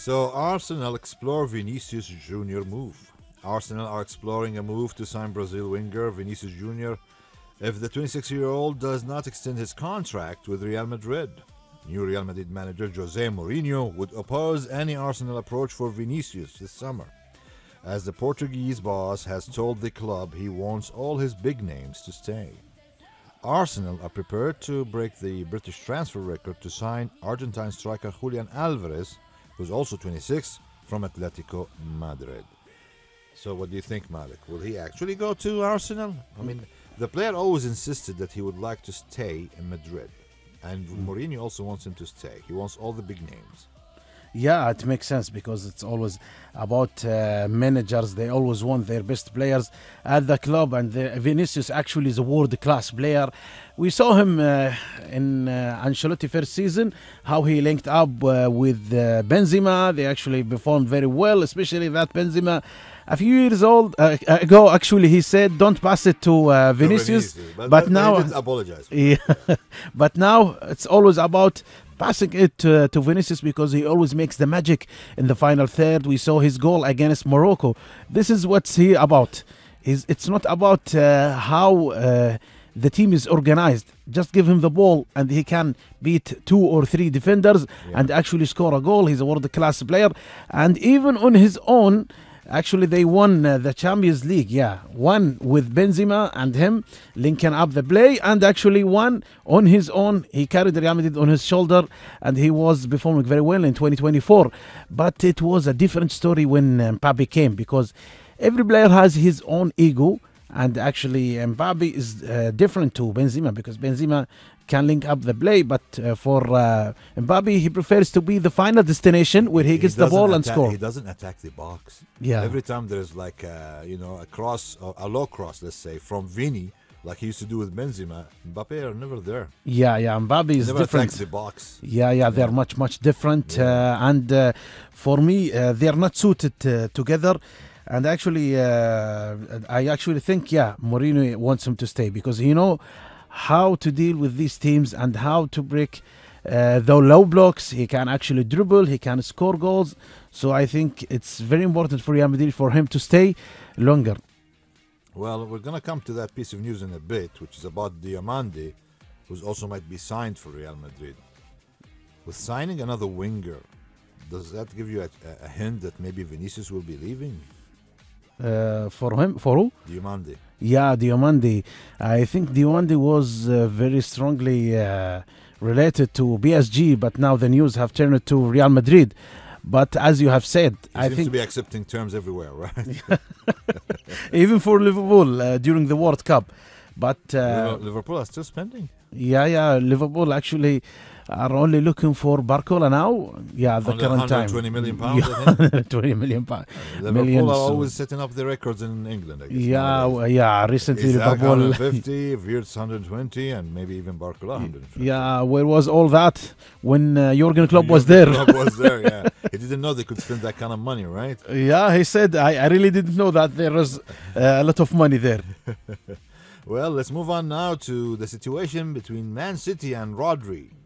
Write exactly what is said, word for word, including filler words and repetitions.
So Arsenal explore Vinicius Junior move. Arsenal are exploring a move to sign Brazil winger Vinicius Junior if the twenty-six-year-old does not extend his contract with Real Madrid. New Real Madrid manager Jose Mourinho would oppose any Arsenal approach for Vinicius this summer, as the Portuguese boss has told the club he wants all his big names to stay. Arsenal are prepared to break the British transfer record to sign Argentine striker Julian Alvarez, who's also twenty-six, from Atletico Madrid. So what do you think, Malik? Will he actually go to Arsenal? I mean, the player always insisted that he would like to stay in Madrid. And Mourinho also wants him to stay. He wants all the big names. Yeah, it makes sense because it's always about uh, managers. They always want their best players at the club, and the, Vinicius actually is a world-class player. We saw him uh, in uh, Ancelotti first season, how he linked up uh, with uh, Benzema. They actually performed very well, especially that Benzema. A few years old uh, ago, actually, he said, "Don't pass it to uh, Vinicius." To Vinicius. But, but but now, he didn't apologize. yeah, but now it's always about passing it uh, to Vinicius because he always makes the magic in the final third. We saw his goal against Morocco. This is what's he about. He's, it's not about uh, how uh, the team is organized. Just give him the ball and he can beat two or three defenders yeah. and actually score a goal. He's a world-class player. And even on his own, actually, they won uh, the Champions League, yeah. One with Benzema and him linking up the play, and actually one on his own. He carried Real Madrid on his shoulder, and he was performing very well in twenty twenty-four. But it was a different story when uh, Mbappe came, because every player has his own ego, and actually Mbappe is uh, different to Benzema, because Benzema can link up the play, but uh, for uh, Mbappe, he prefers to be the final destination where he, he gets the ball and attack, score. He doesn't attack the box. Yeah. Every time there's like a, you know, a cross, or a low cross, let's say, from Vini, like he used to do with Benzema, Mbappe are never there. Yeah, yeah, Mbappe is never different. attacks the box. Yeah, yeah, they're yeah. much, much different. Yeah. Uh, and uh, for me, uh, they're not suited uh, together. And actually, uh, I actually think, yeah, Mourinho wants him to stay because you know how to deal with these teams and how to break uh, the low blocks. He can actually dribble, he can score goals. So I think it's very important for Real Madrid for him to stay longer. Well, we're going to come to that piece of news in a bit, which is about Diomande, who also might be signed for Real Madrid. With signing another winger, does that give you a, a hint that maybe Vinicius will be leaving? Uh, for him, for who? Diomande. Yeah, Diomande. I think Diomande was uh, very strongly uh, related to P S G, but now the news have turned to Real Madrid. But as you have said, he I seems think to be accepting terms everywhere, right? even for Liverpool uh, during the World Cup. But uh, Liverpool are still spending. Yeah, yeah. Liverpool actually are only looking for Barcola now. Yeah, the on current time. one hundred twenty million pounds. Yeah, twenty million pounds. Uh, Liverpool Millions, are so. always setting up the records in England, I guess. Yeah, w- yeah. Recently, Isaac Liverpool. one hundred fifty, Wirtz one hundred twenty, and maybe even Barcola one hundred fifty. Yeah, where was all that when uh, Jurgen Klopp Jurgen was there? Klopp was there, yeah. He didn't know they could spend that kind of money, right? Yeah, he said, I, I really didn't know that there was uh, a lot of money there. Well, let's move on now to the situation between Man City and Rodri.